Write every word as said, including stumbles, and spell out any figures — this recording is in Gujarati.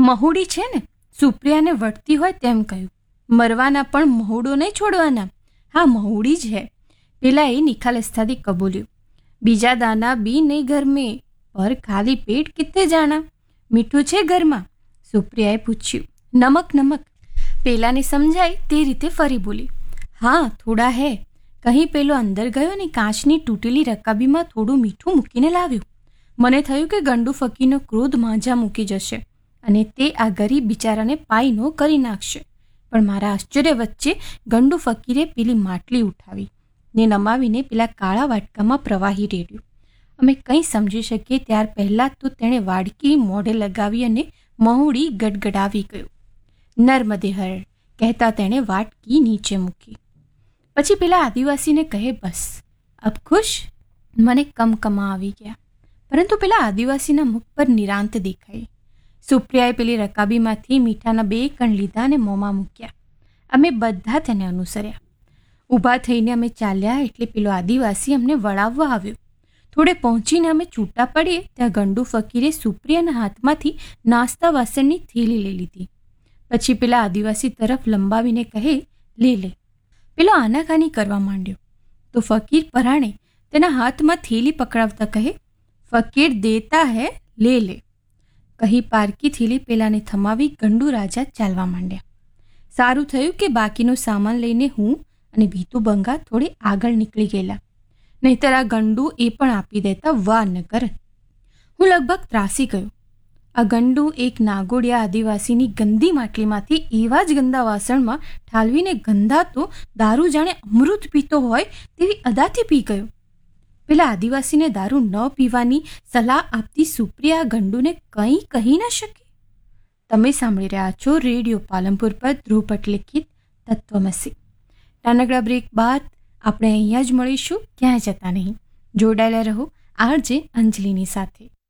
મહુડી છે ને, સુપ્રિયાને વળતી હોય તેમ કહ્યું. મરવાના પણ મહુડો નહીં છોડવાના. હા, મહુડી જ હે. પેલા એ નિખાલસતાથી કબૂલ્યું. બીજા દાના બી નહીં ઘર મેં, પર ખાલી પેટ કિત્તે જાણા? મીઠું છે ઘરમાં? સુપ્રિયાએ પૂછ્યું. નમક નમક. પેલાને સમજાય તે રીતે ફરી બોલી. હા, થોડા હે. કહી પેલો અંદર ગયો ને કાચની તૂટેલી રકાબીમાં થોડું મીઠું મૂકીને લાવ્યું. મને થયું કે ગંડુ ફકીરનો ક્રોધ માંજા મૂકી જશે અને તે આ ગરીબ બિચારાને પાયનો કરી નાખશે. પણ મારા આશ્ચર્ય વચ્ચે ગંડુ ફકીરે પેલી માટલી ઉઠાવી ને નમાવીને પેલા કાળા વાટકામાં પ્રવાહી રેડ્યું. અમે કંઈ સમજી શકીએ ત્યાર પહેલાં તો તેણે વાડકી મોઢે લગાવી અને મહુડી ગડગડાવી ગયું. નર્મદે હર કહેતા તેણે વાટકી નીચે મૂકી. પછી પેલા આદિવાસીને કહે, બસ અબ ખુશ? મને કમકમા આવી ગયા. પરંતુ પેલા આદિવાસીના મુખ પર નિરાંત દેખાઈ. સુપ્રિયાએ પેલી રકાબીમાંથી મીઠાના બે કણ લીધા અને મોંમાં મૂક્યા. અમે બધા તેને અનુસર્યા. ઊભા થઈને અમે ચાલ્યા એટલે પેલો આદિવાસી અમને વળાવવા આવ્યો. થોડે પહોંચીને અમે છૂટા પડીએ ત્યાં ગંડુ ફકીરે સુપ્રિયાના હાથમાંથી નાસ્તા વાસણની થેલી લઈ લીધી. પછી પેલા આદિવાસી તરફ લંબાવીને કહે, લે લે. પેલો આનાકાની કરવા માંડ્યો તો ફકીર પરાણે તેના હાથમાં થેલી પકડાવતા કહે, ફકીર દેતા હે, લે લે. કહી પારકી થેલી પેલાને થમાવી ગંડુ રાજા ચાલવા માંડ્યા. સારું થયું કે બાકીનો સામાન લઈને હું અને ભીતુ બંગા થોડે આગળ નીકળી ગયેલા, નહીતર આ ગંડુ એ પણ આપી દેતા વા ન કરત. હું લગભગ ત્રાસી ગયો. આ ગંડુ એક નાગોડિયા આદિવાસીની ગંદી માટલીમાંથી એવા જ ગંદા વાસણમાં ઠાલવીને ગંધાતો દારૂ જાણે અમૃત પીતો હોય તેવી અદાથી પી ગયો. પેલા આદિવાસીને દારૂ ન પીવાની સલાહ આપતી સુપ્રિયા ગંડુને કંઈ કહી ન શકી. તમે સાંભળી રહ્યા છો રેડિયો પાલનપુર પર ધ્રુવ ભટ્ટ લિખિત તત્વમસી. નાનકડા બ્રેક બાદ આપણે અહીંયા જ મળીશું, ક્યાંય જતા નહીં. જોડાયેલા રહો આરજે અંજલિની સાથે.